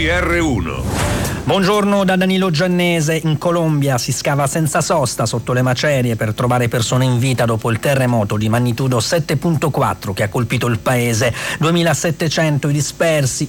GR1. Buongiorno da Danilo Giannese. In Colombia si scava senza sosta sotto le macerie per trovare persone in vita dopo il terremoto di magnitudo 7.4 che ha colpito il paese. 2.700 i dispersi,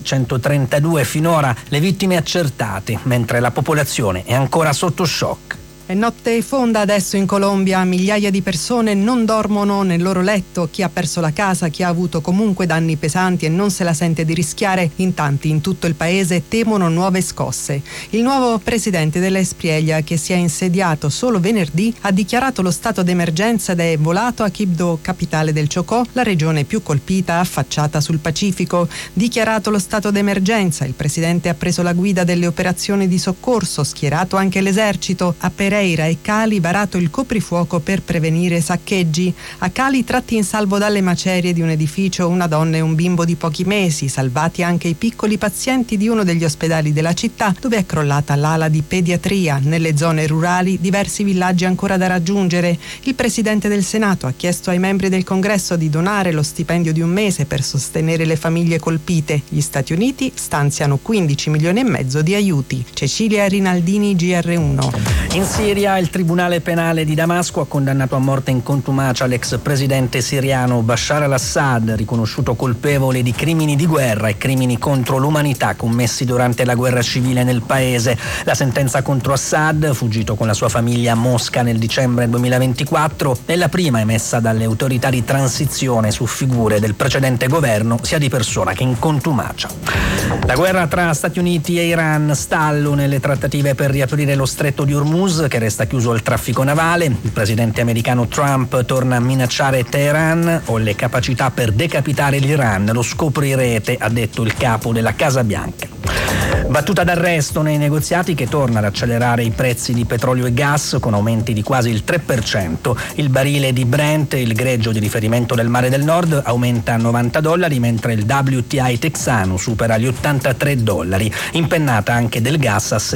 132 finora le vittime accertate, mentre la popolazione è ancora sotto shock. È notte fonda adesso in Colombia, migliaia di persone non dormono nel loro letto, chi ha perso la casa, chi ha avuto comunque danni pesanti e non se la sente di rischiare, in tanti in tutto il paese temono nuove scosse. Il nuovo presidente dell'Espriella, che si è insediato solo venerdì, ha dichiarato lo stato d'emergenza ed è volato a Quibdó, capitale del Chocó, la regione più colpita affacciata sul Pacifico. Dichiarato lo stato d'emergenza, il presidente ha preso la guida delle operazioni di soccorso, schierato anche l'esercito, a Pereira e Cali varato il coprifuoco per prevenire saccheggi. A Cali tratti in salvo dalle macerie di un edificio una donna e un bimbo di pochi mesi, salvati anche i piccoli pazienti di uno degli ospedali della città dove è crollata l'ala di pediatria. Nelle zone rurali diversi villaggi ancora da raggiungere. Il presidente del Senato ha chiesto ai membri del Congresso di donare lo stipendio di un mese per sostenere le famiglie colpite. Gli Stati Uniti stanziano 15 milioni e mezzo di aiuti. Cecilia Rinaldini, GR1. In Siria il Tribunale Penale di Damasco ha condannato a morte in contumacia l'ex presidente siriano Bashar al-Assad, riconosciuto colpevole di crimini di guerra e crimini contro l'umanità commessi durante la guerra civile nel paese. La sentenza contro Assad, fuggito con la sua famiglia a Mosca nel dicembre 2024, è la prima emessa dalle autorità di transizione su figure del precedente governo, sia di persona che in contumacia. La guerra tra Stati Uniti e Iran, stallo nelle trattative per riaprire lo stretto di Hormuz, che resta chiuso al traffico navale. Il presidente americano Trump torna a minacciare Teheran: ho le capacità per decapitare l'Iran, lo scoprirete, ha detto il capo della Casa Bianca. Battuta d'arresto nei negoziati che torna ad accelerare i prezzi di petrolio e gas con aumenti di quasi il 3%. Il barile di Brent, il greggio di riferimento del Mare del Nord, aumenta a $90, mentre il WTI texano supera gli $83. Impennata anche del gas a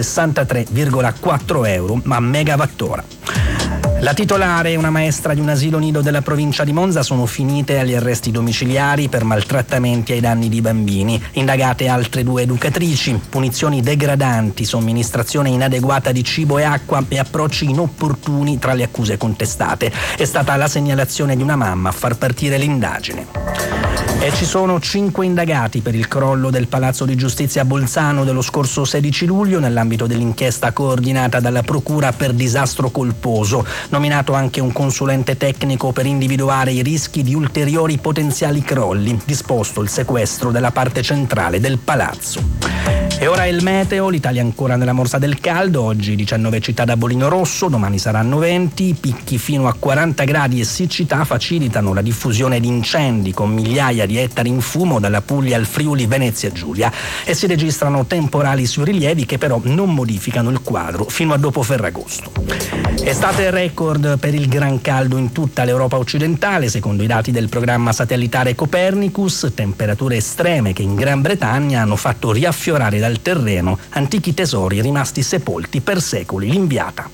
63,4 euro a megawattora. La titolare e una maestra di un asilo nido della provincia di Monza sono finite agli arresti domiciliari per maltrattamenti ai danni di bambini. Indagate altre 2 educatrici, punizioni degradanti, somministrazione inadeguata di cibo e acqua e approcci inopportuni tra le accuse contestate. È stata la segnalazione di una mamma a far partire l'indagine. E ci sono 5 indagati per il crollo del Palazzo di Giustizia a Bolzano dello scorso 16 luglio nell'ambito dell'inchiesta coordinata dalla Procura per disastro colposo. Nominato anche un consulente tecnico per individuare i rischi di ulteriori potenziali crolli. Disposto il sequestro della parte centrale del palazzo. E ora il meteo, l'Italia ancora nella morsa del caldo, oggi 19 città da bolino rosso, domani saranno 20, picchi fino a 40 gradi e siccità facilitano la diffusione di incendi con migliaia di ettari in fumo dalla Puglia al Friuli, Venezia e Giulia, e si registrano temporali sui rilievi che però non modificano il quadro fino a dopo Ferragosto. Estate record per il gran caldo in tutta l'Europa occidentale, secondo i dati del programma satellitare Copernicus, temperature estreme che in Gran Bretagna hanno fatto riaffiorare dal terreno antichi tesori rimasti sepolti per secoli. L'Inviata.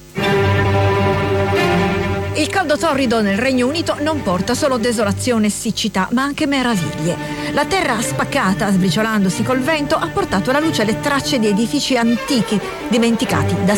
Il caldo torrido nel Regno Unito non porta solo desolazione e siccità, ma anche meraviglie. La terra spaccata, sbriciolandosi col vento, ha portato alla luce le tracce di edifici antichi, dimenticati da